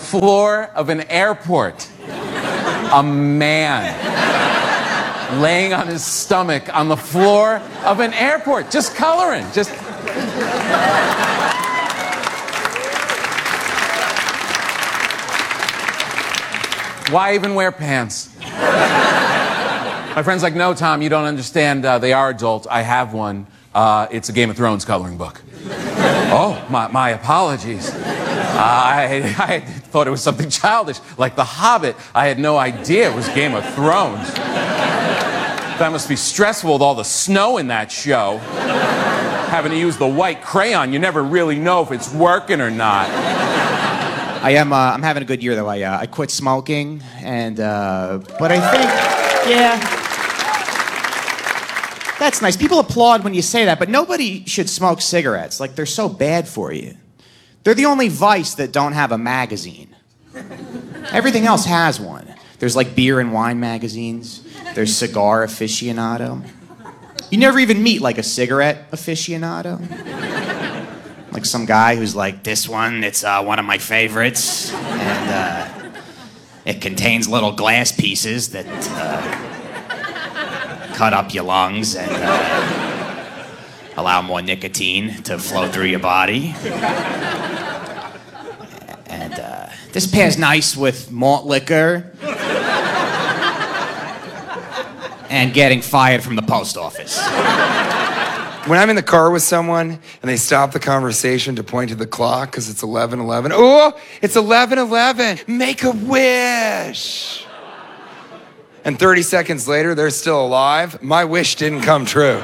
floor of an airport. A man laying on his stomach on the floor of an airport, just coloring, just... Why even wear pants? My friend's like, no, Tom, you don't understand. They are adult. I have one. It's a Game of Thrones coloring book. Oh, my apologies. I thought it was something childish, like The Hobbit. I had no idea it was Game of Thrones. That must be stressful with all the snow in that show. Having to use the white crayon, you never really know if it's working or not. I'm having a good year, though. I quit smoking, and, but I think, yeah, that's nice. People applaud when you say that, but nobody should smoke cigarettes. Like, they're so bad for you. They're the only vice that don't have a magazine. Everything else has one. There's, like, beer and wine magazines. There's cigar aficionado. You never even meet, like, a cigarette aficionado. Like some guy who's like, this one, it's one of my favorites, and it contains little glass pieces that cut up your lungs and allow more nicotine to flow through your body. And this pairs nice with malt liquor and getting fired from the post office. When I'm in the car with someone and they stop the conversation to point to the clock because it's 11:11. Oh, it's 11:11. Make a wish. And 30 seconds later, they're still alive. My wish didn't come true.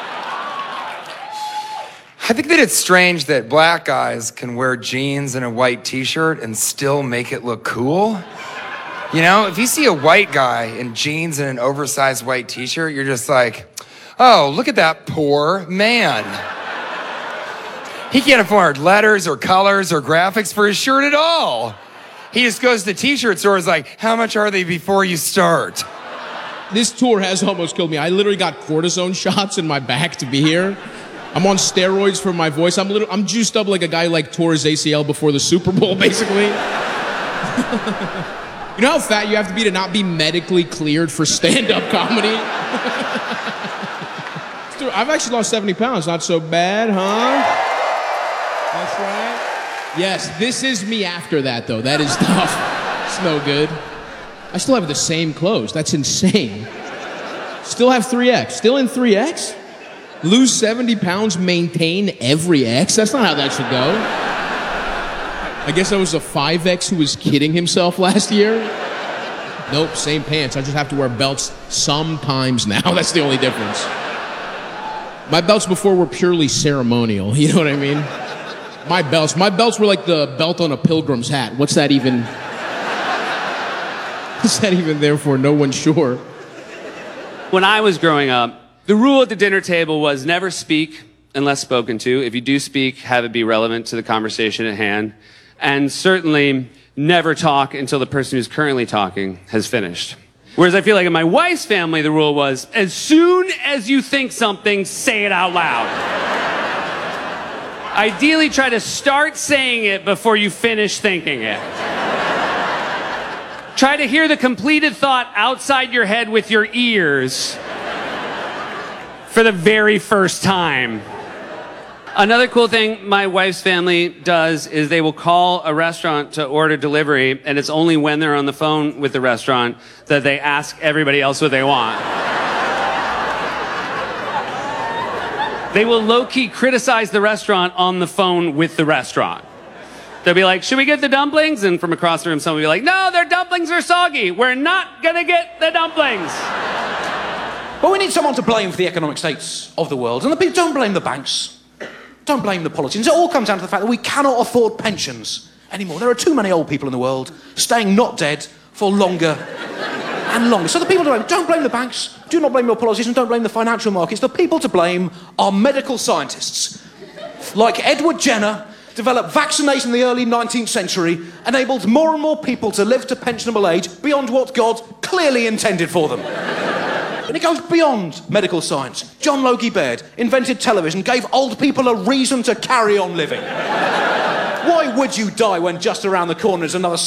I think that it's strange that black guys can wear jeans and a white t-shirt and still make it look cool. You know, if you see a white guy in jeans and an oversized white t-shirt, you're just like, oh, look at that poor man. He can't afford letters or colors or graphics for his shirt at all. He just goes to t-shirt stores like, how much are they before you start? This tour has almost killed me. I literally got cortisone shots in my back to be here. I'm on steroids for my voice. I'm juiced up like a guy like tore his ACL before the Super Bowl, basically. You know how fat you have to be not be medically cleared for stand-up comedy? I've actually lost 70 pounds. Not so bad, huh? That's right. Yes, this is me after that, though. That is tough. It's no good. I still have the same clothes. That's insane. Still have 3X. Still in 3X? Lose 70 pounds, maintain every X? That's not how that should go. I guess I was a 5X who was kidding himself last year. Nope, same pants. I just have to wear belts sometimes now. That's the only difference. My belts before were purely ceremonial, you know what I mean? My belts were like the belt on a pilgrim's hat. What's that even there for? No one's sure. When I was growing up, the rule at the dinner table was never speak unless spoken to. If you do speak, have it be relevant to the conversation at hand. And certainly never talk until the person who's currently talking has finished. Whereas I feel like in my wife's family, the rule was, as soon as you think something, say it out loud. Ideally, try to start saying it before you finish thinking it. Try to hear the completed thought outside your head with your ears for the very first time. Another cool thing my wife's family does is they will call a restaurant to order delivery, and it's only when they're on the phone with the restaurant that they ask everybody else what they want. They will low-key criticize the restaurant on the phone with the restaurant. They'll be like, should we get the dumplings? And from across the room, someone will be like, no, their dumplings are soggy. We're not gonna get the dumplings. But we need someone to blame for the economic states of the world. And the people don't blame the banks. Don't blame the politicians. It all comes down to the fact that we cannot afford pensions anymore. There are too many old people in the world staying not dead for longer and longer. So the people to blame, don't blame the banks, do not blame your politicians, don't blame the financial markets. The people to blame are medical scientists. Like Edward Jenner, developed vaccination in the early 19th century, enabled more and more people to live to pensionable age beyond what God clearly intended for them. And it goes beyond medical science. John Logie Baird invented television, gave old people a reason to carry on living. Why would you die when just around the corner is another